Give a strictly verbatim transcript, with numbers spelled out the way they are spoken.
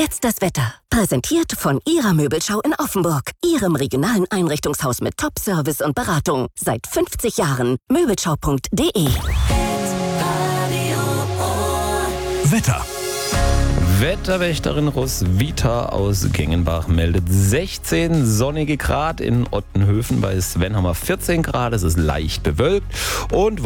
jetzt das Wetter. Präsentiert von Ihrer Möbelschau in Offenburg. Ihrem regionalen Einrichtungshaus mit Top-Service und Beratung. Seit fünfzig Jahren. Möbelschau punkt de. Wetter. Wetterwächterin Roswitha aus Gengenbach meldet sechzehn sonnige Grad, in Ottenhöfen bei Sven haben wir vierzehn Grad, es ist leicht bewölkt und